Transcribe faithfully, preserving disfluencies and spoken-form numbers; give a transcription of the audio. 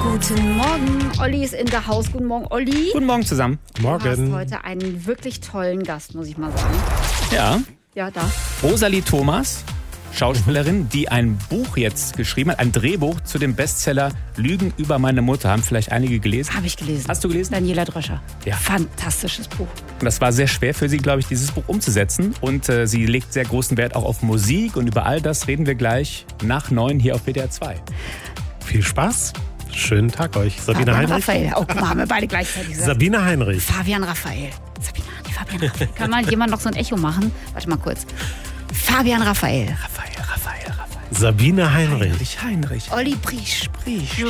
Guten Morgen, Olli ist in der Haus. Guten Morgen, Olli. Guten Morgen zusammen. Morgen. Du hast heute einen wirklich tollen Gast, muss ich mal sagen. Ja. Ja, da. Rosalie Thomas, Schauspielerin, die ein Buch jetzt geschrieben hat, ein Drehbuch zu dem Bestseller Lügen über meine Mutter. Haben vielleicht einige gelesen? Habe ich gelesen. Hast du gelesen? Daniela Dröscher. Ja. Fantastisches Buch. Und das war sehr schwer für sie, glaube ich, dieses Buch umzusetzen. Und äh, sie legt sehr großen Wert auch auf Musik. Und über all das reden wir gleich nach neun hier auf W D R zwei. Viel Spaß. Schönen Tag euch. Sabine Fabian Heinrich. Raphael. Oh, guck mal, haben wir beide gleichzeitig gesagt. Sabine Heinrich. Fabian Raphael. Sabine, die Fabian Raphael. Kann mal jemand noch so ein Echo machen? Warte mal kurz. Fabian Raphael. Raphael, Raphael, Raphael. Sabine Heinrich. Heinrich, Heinrich. Olli Briesch. Briesch.